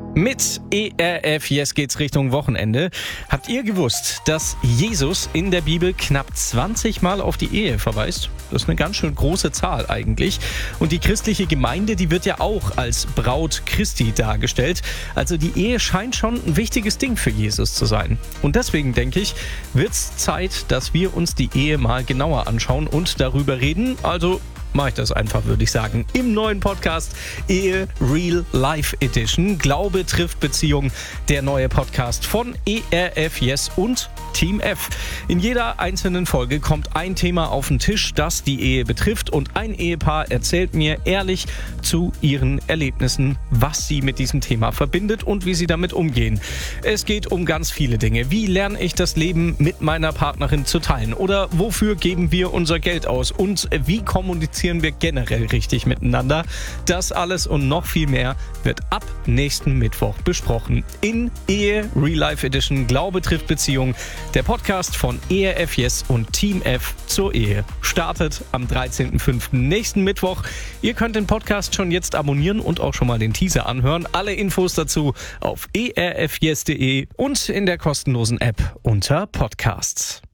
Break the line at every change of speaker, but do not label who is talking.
Mit ERF Yes geht's Richtung Wochenende. Habt ihr gewusst, dass Jesus in der Bibel knapp 20 Mal auf die Ehe verweist? Das ist eine ganz schön große Zahl eigentlich. Und die christliche Gemeinde, die wird ja auch als Braut Christi dargestellt. Also die Ehe scheint schon ein wichtiges Ding für Jesus zu sein. Und deswegen denke ich, wird's Zeit, dass wir uns die Ehe mal genauer anschauen und darüber reden. Also mache ich das einfach, würde ich sagen. Im neuen Podcast Ehe Real Life Edition. Glaube trifft Beziehung. Der neue Podcast von ERF Yes und Team F. In jeder einzelnen Folge kommt ein Thema auf den Tisch, das die Ehe betrifft. Und ein Ehepaar erzählt mir ehrlich zu ihren Erlebnissen, was sie mit diesem Thema verbindet und wie sie damit umgehen. Es geht um ganz viele Dinge. Wie lerne ich das Leben mit meiner Partnerin zu teilen? Oder wofür geben wir unser Geld aus? Und wie kommunizieren wir generell richtig miteinander? Das alles und noch viel mehr wird ab nächsten Mittwoch besprochen. In Ehe Real Life Edition Glaube trifft Beziehung. Der Podcast von ERF Yes und Team F zur Ehe. Startet am 13.05. nächsten Mittwoch. Ihr könnt den Podcast schon jetzt abonnieren und auch schon mal den Teaser anhören. Alle Infos dazu auf erfyes.de und in der kostenlosen App unter Podcasts.